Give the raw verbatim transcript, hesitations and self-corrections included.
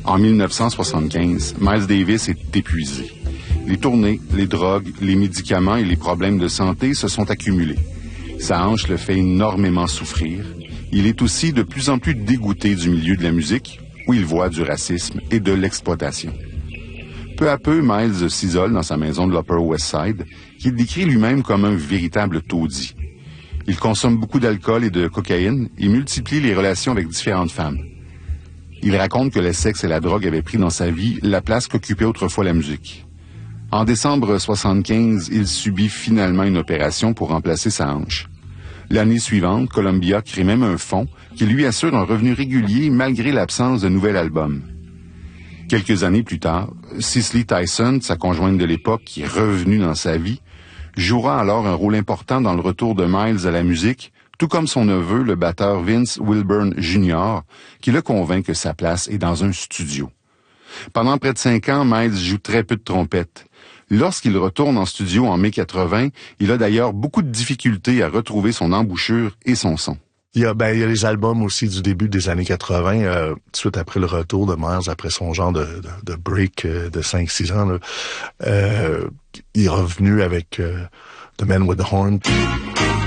En mille neuf cent soixante-quinze, Miles Davis est épuisé. Les tournées, les drogues, les médicaments et les problèmes de santé se sont accumulés. Sa hanche le fait énormément souffrir. Il est aussi de plus en plus dégoûté du milieu de la musique, où il voit du racisme et de l'exploitation. Peu à peu, Miles s'isole dans sa maison de l'Upper West Side, qu'il décrit lui-même comme un véritable taudis. Il consomme beaucoup d'alcool et de cocaïne et multiplie les relations avec différentes femmes. Il raconte que le sexe et la drogue avaient pris dans sa vie la place qu'occupait autrefois la musique. En décembre soixante-quinze, il subit finalement une opération pour remplacer sa hanche. L'année suivante, Columbia crée même un fonds qui lui assure un revenu régulier malgré l'absence de nouvel album. Quelques années plus tard, Cicely Tyson, sa conjointe de l'époque qui est revenue dans sa vie, jouera alors un rôle important dans le retour de Miles à la musique, tout comme son neveu, le batteur Vince Wilburn junior, qui le convainc que sa place est dans un studio. Pendant près de cinq ans, Miles joue très peu de trompette. Lorsqu'il retourne en studio en mai quatre-vingts, il a d'ailleurs beaucoup de difficultés à retrouver son embouchure et son son. Il y a, ben, il y a les albums aussi du début des années quatre-vingts, euh, tout de suite après le retour de Miles, après son genre de, de, de break euh, de cinq six ans. Là, euh, il est revenu avec euh, The Man with the Horn.